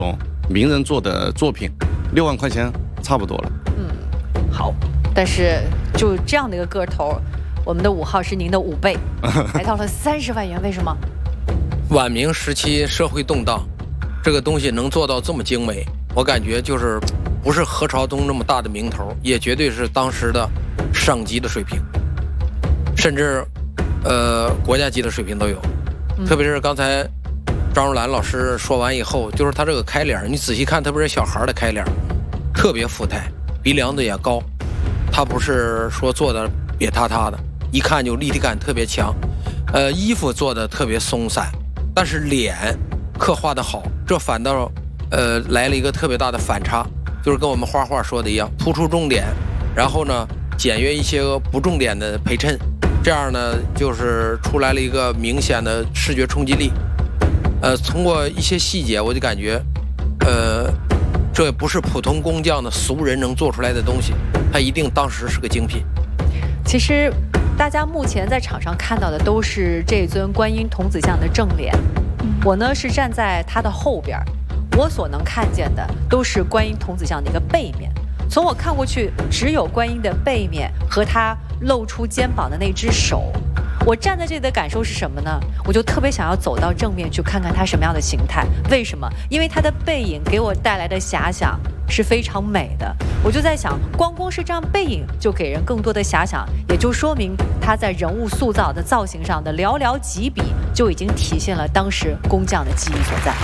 名人做的作品，6万块钱差不多了。 好，但是就这样的一个个头，我们的5号是您的5倍，来到了30万元，为什么？ 晚明时期社会动荡，这个东西能做到这么精美，我感觉就是不是何朝东那么大的名头，也绝对是当时的省级的水平，甚至国家级的水平都有。特别是刚才张如兰老师说完以后，就是他这个开脸，你仔细看，特别是小孩的开脸，特别富态，鼻梁子也高，他不是说做的瘪塌塌的，一看就立体感特别强。衣服做的特别松散，但是脸刻画的好，这反倒来了一个特别大的反差，就是跟我们画画说的一样，突出重点，然后呢简约一些不重点的陪衬，这样呢就是出来了一个明显的视觉冲击力。通过一些细节，我就感觉这不是普通工匠的俗人能做出来的东西，它一定当时是个精品。 其实大家目前在场上看到的都是这尊观音童子像的正脸，我呢是站在它的后边，我所能看见的都是观音童子像的一个背面。从我看过去，只有观音的背面和它露出肩膀的那只手。我站在这里的感受是什么呢？我就特别想要走到正面去看看它什么样的形态。为什么？因为它的背影给我带来的遐想是非常美的。我就在想，光是这样背影就给人更多的遐想，也就说明它在人物塑造的造型上的寥寥几笔就已经体现了当时工匠的技艺所在。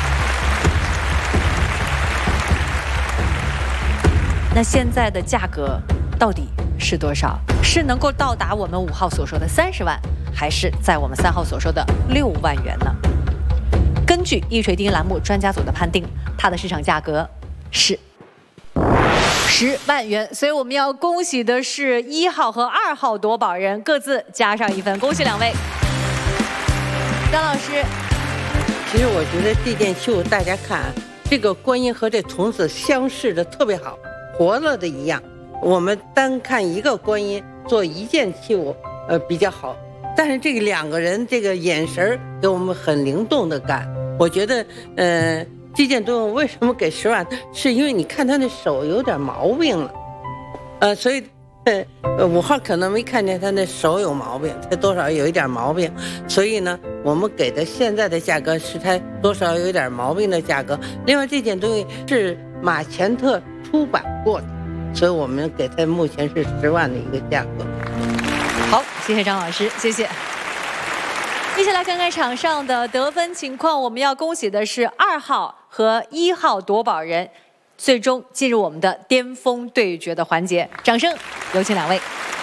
那现在的价格到底是多少？是能够到达我们5号所说的30万，还是在我们3号所说的6万元呢？根据一锤定音栏目专家组的判定，它的市场价格是10万元。所以我们要恭喜的是1号和2号夺宝人，各自加上1分，恭喜2位。张老师， 其实我觉得这件绣大家看，这个观音和这童子相似的特别好，活了的一样。我们单看一个观音做一件器物，比较好。但是这个2个人这个眼神给我们很灵动的感。我觉得，这件东西为什么给10万？是因为你看他的手有点毛病了，所以5号可能没看见他的手有毛病，他多少有一点毛病，所以呢，我们给的现在的价格是他多少有一点毛病的价格。另外，这件东西是马前特出版过的。所以我们给他目前是10万的一个价格。 好，谢谢张老师，谢谢。一起来看看场上的得分情况。我们要恭喜的是2号和1号夺宝人，最终进入我们的巅峰对决的环节。掌声有请2位。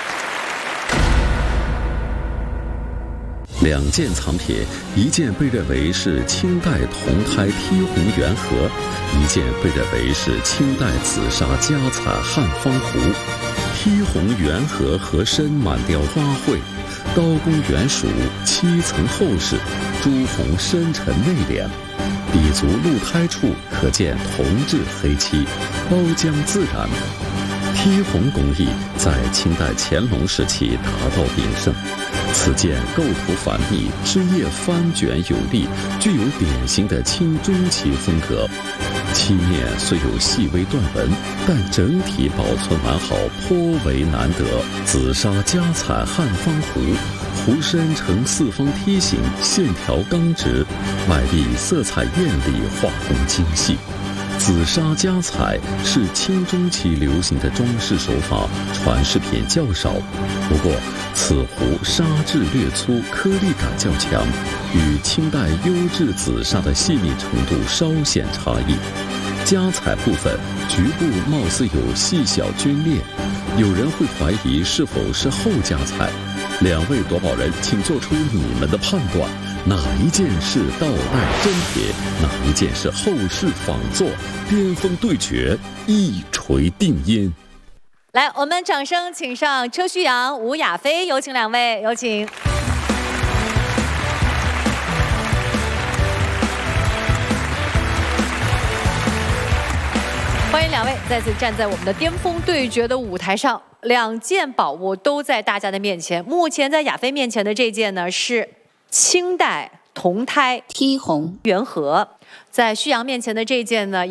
2件藏品，一件被认为是清代铜胎剔红圆盒，一件被认为是清代紫砂家彩汉方壶。剔红圆盒盒身满雕花卉，刀工圆熟，7层厚实，朱红深沉内敛，底足露胎处可见铜质黑漆，包浆自然。剔红工艺在清代乾隆时期达到鼎盛。此件构图繁密，枝叶翻卷有力，具有典型的清中期风格。漆面虽有细微断纹，但整体保存完好，颇为难得。紫砂家彩汉方壶，壶身呈4方梯形，线条刚直，外壁色彩艳丽，画工精细。紫砂家彩是清中期流行的装饰手法，传世品较少。不过，此壶砂质略粗，颗粒感较强，与清代优质紫砂的细腻程度稍显差异。家彩部分局部貌似有细小皲裂，有人会怀疑是否是后家彩。2位夺宝人，请做出你们的判断。哪一件是倒带真铁，哪一件是后世仿作？巅峰对决，一锤定音。 来，我们掌声请上车旭阳、吴亚飞，有请2位，有请。欢迎2位再次站在我们的巅峰对决的舞台上，2件宝物都在大家的面前。目前在亚飞面前的这件呢是清代铜胎剔红圆盒，在旭阳面前的这件呢